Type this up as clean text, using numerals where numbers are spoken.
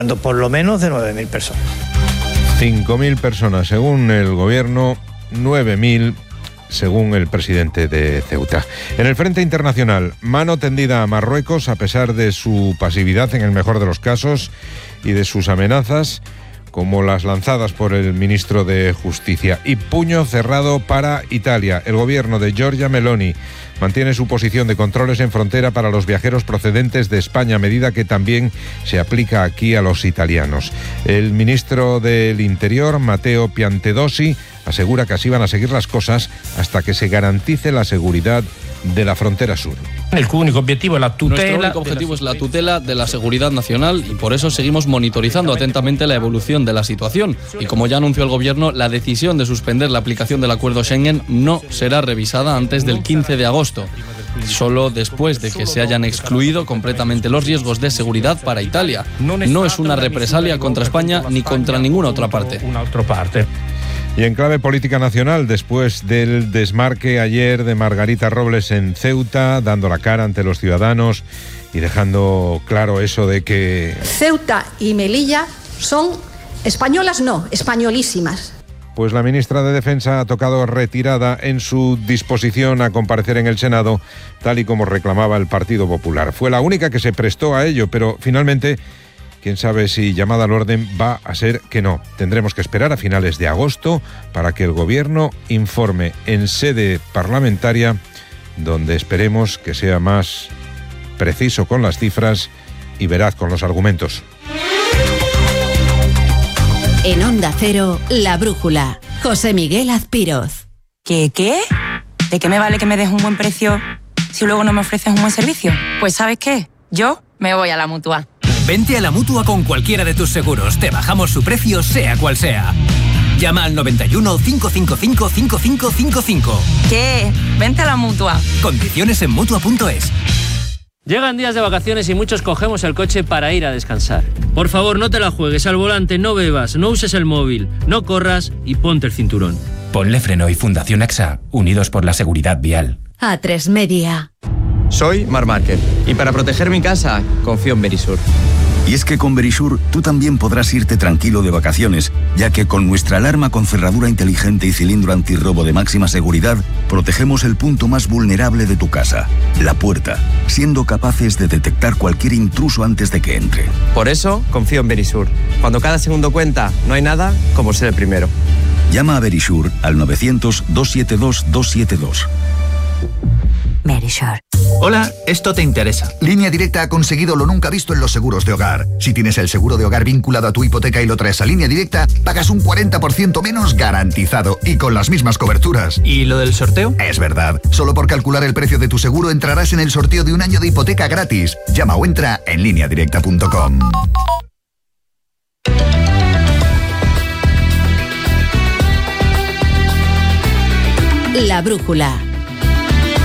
Por lo menos de 9.000 personas. 5.000 personas según el gobierno, 9.000 según el presidente de Ceuta. En el frente internacional, mano tendida a Marruecos a pesar de su pasividad en el mejor de los casos y de sus amenazas, como las lanzadas por el ministro de Justicia. Y puño cerrado para Italia. El gobierno de Giorgia Meloni mantiene su posición de controles en frontera para los viajeros procedentes de España, medida que también se aplica aquí a los italianos. El ministro del Interior, Matteo Piantedosi, asegura que así van a seguir las cosas hasta que se garantice la seguridad de la frontera sur. Nuestro único objetivo es la tutela de la seguridad nacional y por eso seguimos monitorizando atentamente la evolución de la situación. Y como ya anunció el gobierno, la decisión de suspender la aplicación del acuerdo Schengen no será revisada antes del 15 de agosto, solo después de que se hayan excluido completamente los riesgos de seguridad para Italia. No es una represalia contra España ni contra ninguna otra parte. Y en clave política nacional, después del desmarque ayer de Margarita Robles en Ceuta, dando la cara ante los ciudadanos y dejando claro eso de que Ceuta y Melilla son españolas, no, españolísimas. Pues la ministra de Defensa ha tocado retirada en su disposición a comparecer en el Senado, tal y como reclamaba el Partido Popular. Fue la única que se prestó a ello, pero finalmente, quién sabe si llamada al orden va a ser que no. Tendremos que esperar a finales de agosto para que el Gobierno informe en sede parlamentaria, donde esperemos que sea más preciso con las cifras y veraz con los argumentos. En Onda Cero, La Brújula. José Miguel Azpiroz. ¿Qué? ¿De qué me vale que me des un buen precio si luego no me ofreces un buen servicio? Pues ¿sabes qué? Yo me voy a la Mutua. Vente a la Mutua con cualquiera de tus seguros. Te bajamos su precio, sea cual sea. Llama al 91 555 5555. ¿Qué? Vente a la Mutua. Condiciones en Mutua.es. Llegan días de vacaciones y muchos cogemos el coche para ir a descansar. Por favor, no te la juegues al volante, no bebas, no uses el móvil, no corras y ponte el cinturón. Ponle Freno y Fundación AXA, unidos por la seguridad vial. A3 Media. Soy Marc Márquez y para proteger mi casa confío en Verisur. Y es que con Verisur tú también podrás irte tranquilo de vacaciones, ya que con nuestra alarma con cerradura inteligente y cilindro antirrobo de máxima seguridad, protegemos el punto más vulnerable de tu casa, la puerta, siendo capaces de detectar cualquier intruso antes de que entre. Por eso confío en Verisur. Cuando cada segundo cuenta, no hay nada como ser el primero. Llama a Verisur al 900-272-272. Verisur. Hola, esto te interesa. Línea Directa ha conseguido lo nunca visto en los seguros de hogar. Si tienes el seguro de hogar vinculado a tu hipoteca y lo traes a Línea Directa, pagas un 40% menos garantizado y con las mismas coberturas. ¿Y lo del sorteo? Es verdad. Solo por calcular el precio de tu seguro entrarás en el sorteo de un año de hipoteca gratis. Llama o entra en lineadirecta.com. La Brújula.